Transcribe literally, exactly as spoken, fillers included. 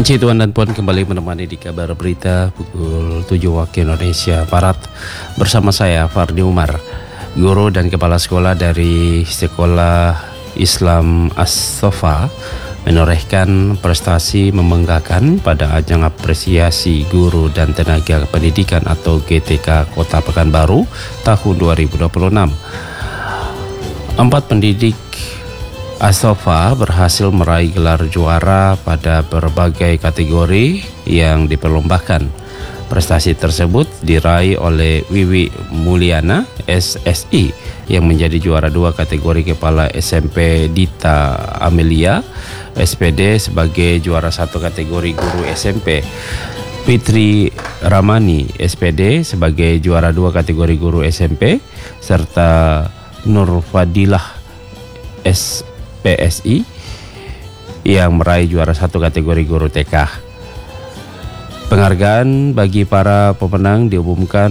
Encik, Tuan dan Puan, kembali menemani di kabar berita pukul tujuh waktu Indonesia Barat bersama saya Fardi Umar, guru dan kepala sekolah dari Sekolah Islam As-Sofa, menorehkan prestasi membanggakan pada ajang apresiasi guru dan tenaga pendidikan atau G T K Kota Pekanbaru tahun dua ribu dua puluh enam. Empat pendidik As-Sofa berhasil meraih gelar juara pada berbagai kategori yang diperlombakan. Prestasi tersebut diraih oleh Wiwi Mulyana S S I yang menjadi juara dua kategori kepala S M P Dita Amelia S P D sebagai juara satu kategori guru S M P, Fitri Ramani S P D sebagai juara dua kategori guru S M P, serta Nur Fadilah S P S I yang meraih juara satu kategori guru T K. Penghargaan bagi para pemenang diumumkan